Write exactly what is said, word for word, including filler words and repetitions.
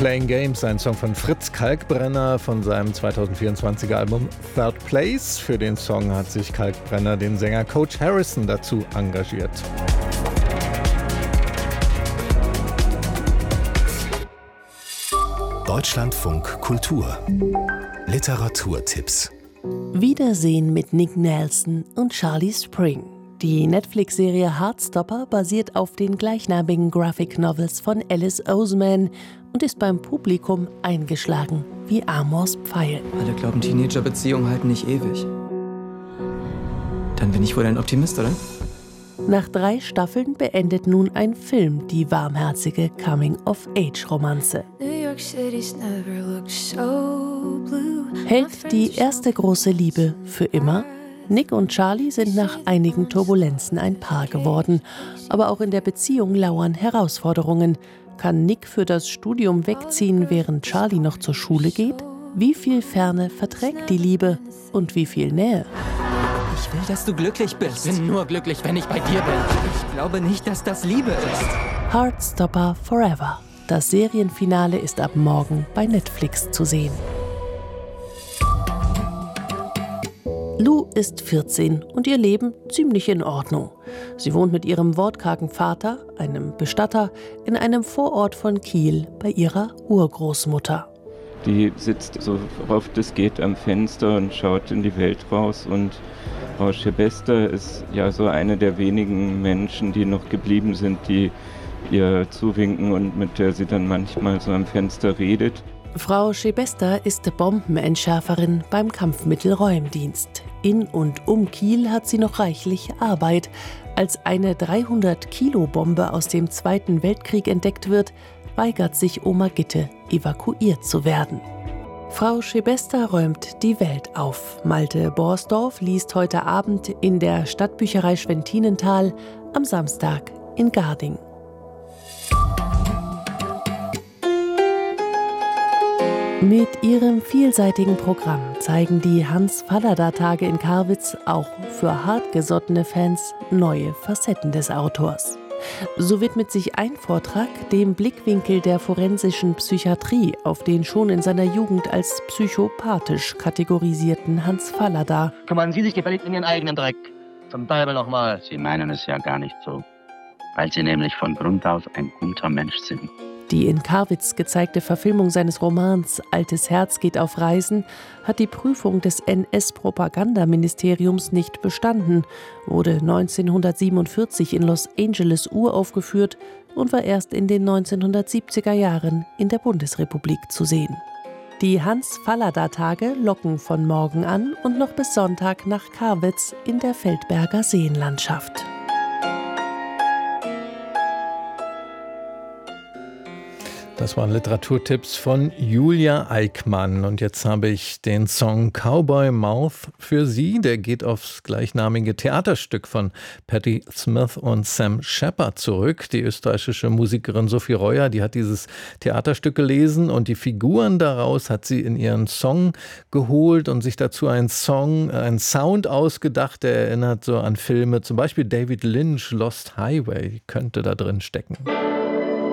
Playing Games, ein Song von Fritz Kalkbrenner von seinem zweitausendvierundzwanziger Album Third Place. Für den Song hat sich Kalkbrenner den Sänger Coach Harrison dazu engagiert. Deutschlandfunk Kultur Literaturtipps. Wiedersehen mit Nick Nelson und Charlie Spring. Die Netflix-Serie Heartstopper basiert auf den gleichnamigen Graphic Novels von Alice Oseman und ist beim Publikum eingeschlagen wie Amors Pfeil. Alle glauben, Teenager-Beziehungen halten nicht ewig. Dann bin ich wohl ein Optimist, oder? Nach drei Staffeln beendet nun ein Film die warmherzige Coming-of-Age-Romanze. Hält die erste große Liebe für immer? Nick und Charlie sind nach einigen Turbulenzen ein Paar geworden. Aber auch in der Beziehung lauern Herausforderungen. Kann Nick für das Studium wegziehen, während Charlie noch zur Schule geht? Wie viel Ferne verträgt die Liebe und wie viel Nähe? Ich will, dass du glücklich bist. Ich bin nur glücklich, wenn ich bei dir bin. Ich glaube nicht, dass das Liebe ist. Heartstopper Forever. Das Serienfinale ist ab morgen bei Netflix zu sehen. Lou ist vierzehn und ihr Leben ziemlich in Ordnung. Sie wohnt mit ihrem wortkargen Vater, einem Bestatter, in einem Vorort von Kiel bei ihrer Urgroßmutter. Die sitzt so oft es geht am Fenster und schaut in die Welt raus. Und Frau Schebester ist ja so eine der wenigen Menschen, die noch geblieben sind, die ihr zuwinken und mit der sie dann manchmal so am Fenster redet. Frau Schebester ist Bombenentschärferin beim Kampfmittelräumdienst. In und um Kiel hat sie noch reichlich Arbeit. Als eine dreihundert-Kilo-Bombe aus dem Zweiten Weltkrieg entdeckt wird, weigert sich Oma Gitte, evakuiert zu werden. Frau Schebester räumt die Welt auf. Malte Borsdorf liest heute Abend in der Stadtbücherei Schwentinental, am Samstag in Garding. Mit ihrem vielseitigen Programm zeigen die Hans-Fallada-Tage in Karwitz auch für hartgesottene Fans neue Facetten des Autors. So widmet sich ein Vortrag dem Blickwinkel der forensischen Psychiatrie auf den schon in seiner Jugend als psychopathisch kategorisierten Hans Fallada. Kümmern Sie sich gefälligst um Ihren eigenen Dreck. Zum Teufel nochmal. Sie meinen es ja gar nicht so, weil Sie nämlich von Grund aus ein guter Mensch sind. Die in Karwitz gezeigte Verfilmung seines Romans Altes Herz geht auf Reisen hat die Prüfung des N S-Propagandaministeriums nicht bestanden, wurde neunzehnhundertsiebenundvierzig in Los Angeles uraufgeführt und war erst in den neunzehnhundertsiebziger Jahren in der Bundesrepublik zu sehen. Die Hans-Fallada-Tage locken von morgen an und noch bis Sonntag nach Karwitz in der Feldberger Seenlandschaft. Das waren Literaturtipps von Julia Eickmann. Und jetzt habe ich den Song Cowboy Mouth für Sie. Der geht aufs gleichnamige Theaterstück von Patti Smith und Sam Shepard zurück. Die österreichische Musikerin Sophie Reuer, die hat dieses Theaterstück gelesen und die Figuren daraus hat sie in ihren Song geholt und sich dazu einen Song, einen Sound ausgedacht, der erinnert so an Filme, zum Beispiel David Lynch, Lost Highway, könnte da drin stecken.